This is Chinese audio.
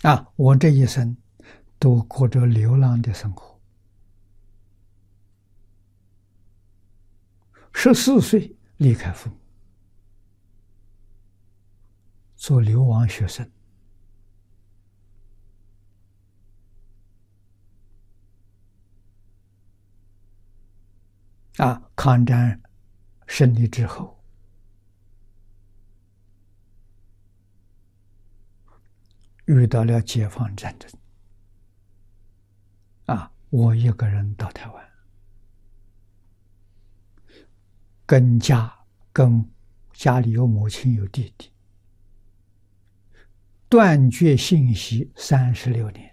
我这一生都过着流浪的生活。14岁离开父母，做流亡学生。抗战胜利之后，遇到了解放战争，我一个人到台湾，跟家里有母亲有弟弟，断绝信息36年。